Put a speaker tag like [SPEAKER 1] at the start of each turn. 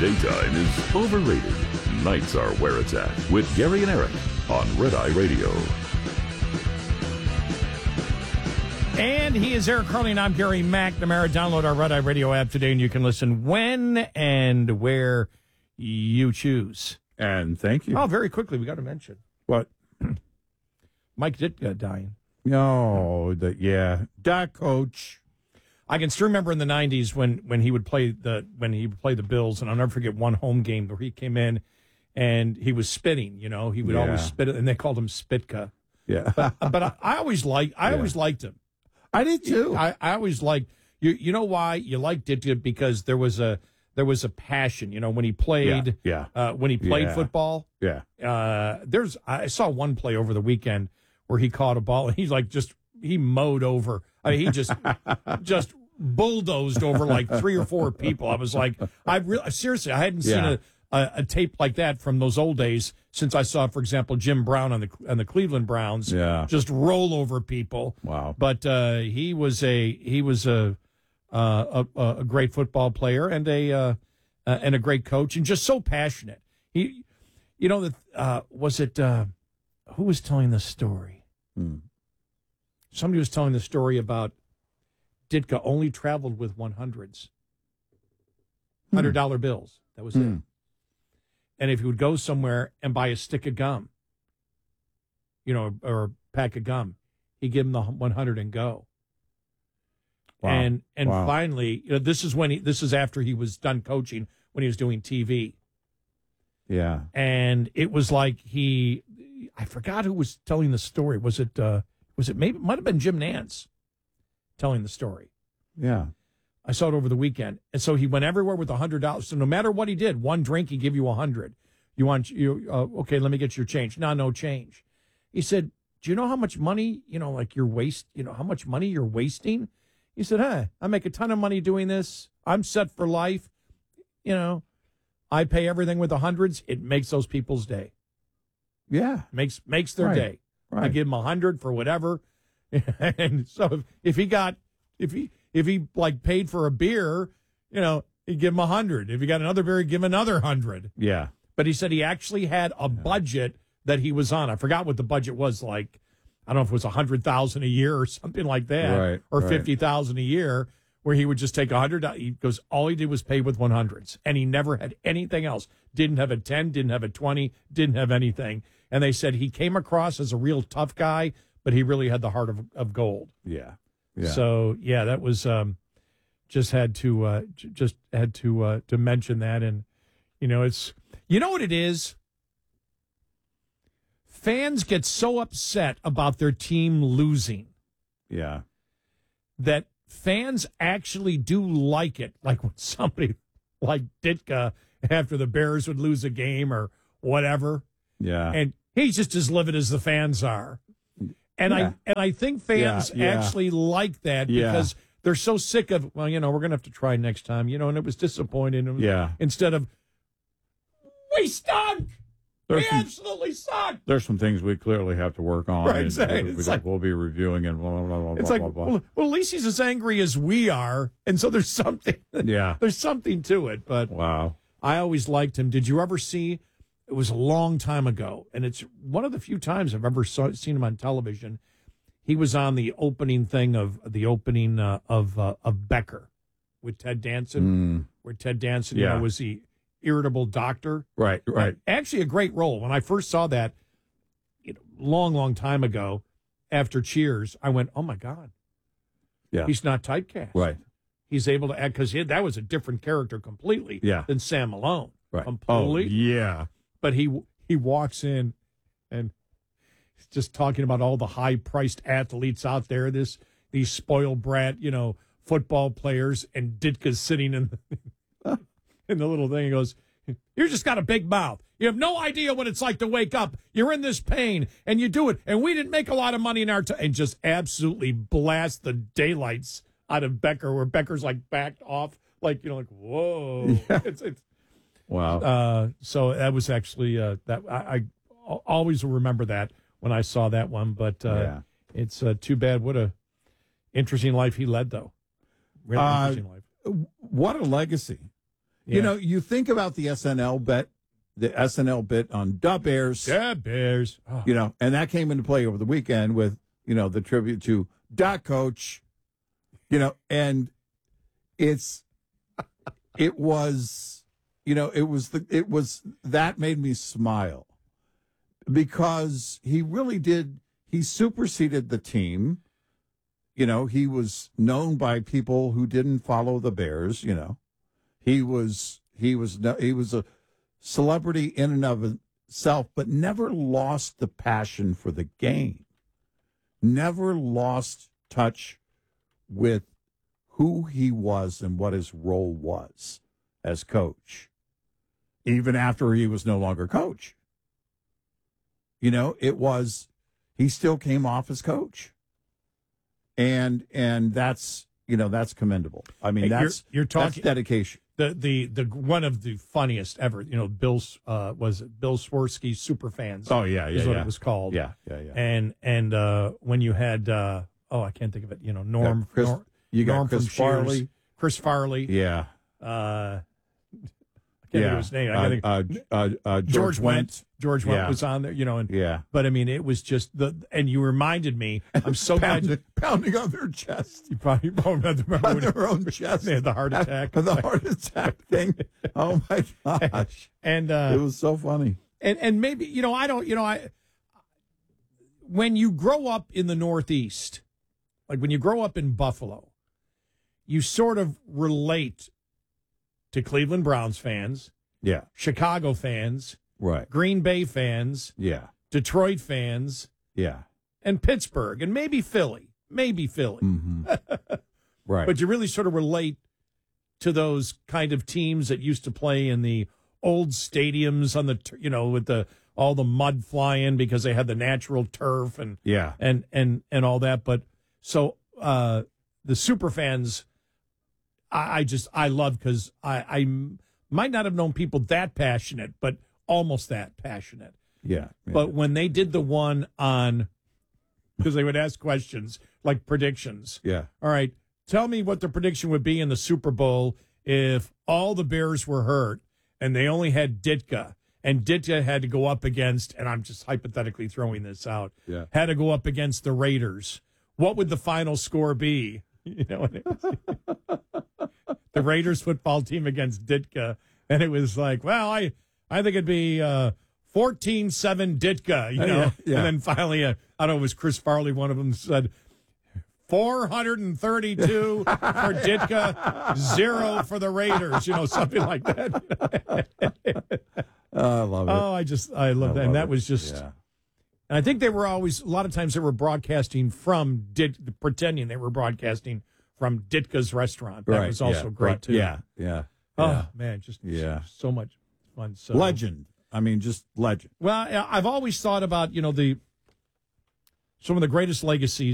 [SPEAKER 1] Daytime is overrated. Nights are where it's at. With Gary and Eric on Red Eye Radio.
[SPEAKER 2] And he is Eric Carly, and I'm Gary McNamara. Download our Red Eye Radio app today, and you can listen when and where you choose.
[SPEAKER 3] And thank you.
[SPEAKER 2] Oh, very quickly, we got to mention.
[SPEAKER 3] What?
[SPEAKER 2] Mike Ditka dying.
[SPEAKER 3] No, that coach.
[SPEAKER 2] I can still remember in the 90s when he would play the Bills, and I'll never forget one home game where he came in and he was spitting. He would always spit it, and they called him Spitka.
[SPEAKER 3] Yeah,
[SPEAKER 2] but I always liked him.
[SPEAKER 3] I did too.
[SPEAKER 2] I always liked you know why you liked it? Because there was a passion. When he played football.
[SPEAKER 3] Yeah.
[SPEAKER 2] I saw one play over the weekend where he caught a ball and he mowed over. I mean, he just bulldozed over like 3 or 4 people. I was like, seriously, I hadn't seen a tape like that from those old days since I saw, for example, Jim Brown on the Cleveland Browns just roll over people.
[SPEAKER 3] Wow.
[SPEAKER 2] But he was a great football player and a great coach and just so passionate. Was it who was telling the story? Somebody was telling the story about Ditka only traveled with 100s, $100 bills. That was it. And if he would go somewhere and buy a stick of gum, or a pack of gum, he'd give him the 100 and go.
[SPEAKER 3] Wow.
[SPEAKER 2] And finally, this is after he was done coaching when he was doing TV.
[SPEAKER 3] Yeah.
[SPEAKER 2] And it was like I forgot who was telling the story. Was it maybe it might have been Jim Nantz telling the story.
[SPEAKER 3] Yeah.
[SPEAKER 2] I saw it over the weekend. And so he went everywhere with $100. So no matter what he did, one drink, he'd give you 100. Okay, let me get your change. No change. He said, do you know how much money, how much money you're wasting? He said, I make a ton of money doing this. I'm set for life. I pay everything with the hundreds. It makes those people's day.
[SPEAKER 3] Yeah.
[SPEAKER 2] Makes their day.
[SPEAKER 3] Right.
[SPEAKER 2] I give him 100 for whatever. And so if he like paid for a beer, he'd give him 100. If he got another beer, he'd give him another 100.
[SPEAKER 3] Yeah.
[SPEAKER 2] But he said he actually had a budget that he was on. I forgot what the budget was like. I don't know if it was $100,000 a year or something like that,
[SPEAKER 3] right,
[SPEAKER 2] or $50,000 a year, where he would just take $100. He goes, all he did was pay with 100s, and he never had anything else. Didn't have a 10, didn't have a 20, didn't have anything. And they said he came across as a real tough guy, but he really had the heart of gold.
[SPEAKER 3] Yeah.
[SPEAKER 2] So that was just had to mention that, and it's what it is. Fans get so upset about their team losing.
[SPEAKER 3] Yeah.
[SPEAKER 2] That fans actually do like it. Like when somebody like Ditka, after the Bears would lose a game or whatever.
[SPEAKER 3] Yeah.
[SPEAKER 2] And he's just as livid as the fans are. And I think fans actually like that because they're so sick of, we're going to have to try next time, and it was disappointing. Instead of, we stunk! We absolutely suck.
[SPEAKER 3] There's some things we clearly have to work on.
[SPEAKER 2] Right, exactly.
[SPEAKER 3] We'll be reviewing and blah, blah, blah,
[SPEAKER 2] it's
[SPEAKER 3] blah,
[SPEAKER 2] like,
[SPEAKER 3] blah, blah.
[SPEAKER 2] Well, at least he's as angry as we are, and so there's something.
[SPEAKER 3] Yeah.
[SPEAKER 2] There's something to it, but
[SPEAKER 3] wow.
[SPEAKER 2] I always liked him. Did you ever see, it was a long time ago, and it's one of the few times I've ever seen him on television. He was on the opening thing of Becker with Ted Danson, where Ted Danson was the irritable doctor.
[SPEAKER 3] Right.
[SPEAKER 2] Actually, a great role. When I first saw that, long time ago, after Cheers, I went, "Oh my God, he's not typecast.
[SPEAKER 3] Right.
[SPEAKER 2] He's able to act because that was a different character completely. Than Sam Malone.
[SPEAKER 3] Right.
[SPEAKER 2] Completely.
[SPEAKER 3] Oh, yeah.
[SPEAKER 2] But he walks in and he's just talking about all the high priced athletes out there. These spoiled brat, football players, and Ditka's sitting in the little thing. He goes, "You just got a big mouth. You have no idea what it's like to wake up. You're in this pain, and you do it. And we didn't make a lot of money in our time." And just absolutely blast the daylights out of Becker, where Becker's like backed off, like whoa.
[SPEAKER 3] Yeah.
[SPEAKER 2] It's
[SPEAKER 3] wow.
[SPEAKER 2] So that was actually that I always will remember that when I saw that one. But it's too bad. What a interesting life he led, though. Really interesting life.
[SPEAKER 3] What a legacy.
[SPEAKER 2] Yeah.
[SPEAKER 3] You know, you think about the SNL bit on Da Bears.
[SPEAKER 2] Yeah, Bears. Oh.
[SPEAKER 3] You know, and that came into play over the weekend with, you know, the tribute to Da Coach. You know, and it was that made me smile because he really did. He superseded the team. You know, he was known by people who didn't follow the Bears. You know, he was a celebrity in and of himself, but never lost the passion for the game. Never lost touch with who he was and what his role was as coach, even after he was no longer coach. You know, he still came off as coach. And that's, you know, that's commendable. I mean,
[SPEAKER 2] you're talking
[SPEAKER 3] that's dedication.
[SPEAKER 2] The one of the funniest ever, you know, Bill Swirsky Superfans.
[SPEAKER 3] Oh yeah,
[SPEAKER 2] is what it was called.
[SPEAKER 3] Yeah.
[SPEAKER 2] And when you had I can't think of it. You know, Norm.
[SPEAKER 3] Chris
[SPEAKER 2] Norm
[SPEAKER 3] Farley.
[SPEAKER 2] Cheers, Chris Farley.
[SPEAKER 3] Yeah.
[SPEAKER 2] I can't think of his name. George Wendt. George Wendt was on there, you know, and but I mean, it was just and you reminded me. I'm so glad
[SPEAKER 3] pounding on their chest.
[SPEAKER 2] You probably won't remember
[SPEAKER 3] on their own chest.
[SPEAKER 2] They had the heart attack.
[SPEAKER 3] The heart attack thing. Oh my gosh!
[SPEAKER 2] And
[SPEAKER 3] it was so funny.
[SPEAKER 2] And maybe when you grow up in the Northeast, like when you grow up in Buffalo, you sort of relate to Cleveland Browns fans, Chicago fans,
[SPEAKER 3] right,
[SPEAKER 2] Green Bay fans, Detroit fans, and Pittsburgh, and maybe Philly.
[SPEAKER 3] Mm-hmm. Right.
[SPEAKER 2] But you really sort of relate to those kind of teams that used to play in the old stadiums on the, you know, with all the mud flying because they had the natural turf and all that. But so the super fans, I love because I might not have known people that passionate, but almost that passionate.
[SPEAKER 3] Yeah.
[SPEAKER 2] But when they did the one on, because they would ask questions like predictions.
[SPEAKER 3] Yeah.
[SPEAKER 2] All right. Tell me what the prediction would be in the Super Bowl if all the Bears were hurt and they only had Ditka, and Ditka had to go up against, and I'm just hypothetically throwing this out, had to go up against the Raiders. What would the final score be? You know, the Raiders football team against Ditka, and it was like, well, I think it'd be 14-7 Ditka, you know, and then finally, I don't know, it was Chris Farley, one of them said 432 for Ditka, 0 for the Raiders, you know, something like that.
[SPEAKER 3] I love it.
[SPEAKER 2] Oh, I love that. And that was just, and I think they were always, a lot of times they were broadcasting from, pretending they were broadcasting from Ditka's restaurant. That was also great, too.
[SPEAKER 3] Yeah.
[SPEAKER 2] Oh, man, just so much fun. So.
[SPEAKER 3] Legend. I mean, just legend.
[SPEAKER 2] Well, I've always thought about, you know, some of the greatest legacies